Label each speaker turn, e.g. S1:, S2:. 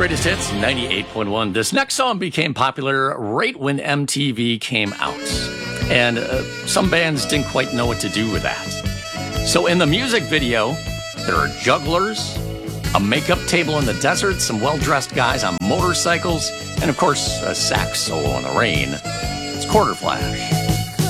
S1: Greatest Hits 98.1. This next song became popular right when MTV came out. And some bands didn't quite know what to do with that. So in the music video, there are jugglers, a makeup table in the desert, some well-dressed guys on motorcycles, and of course, a sax solo in the rain. It's Quarter Flash.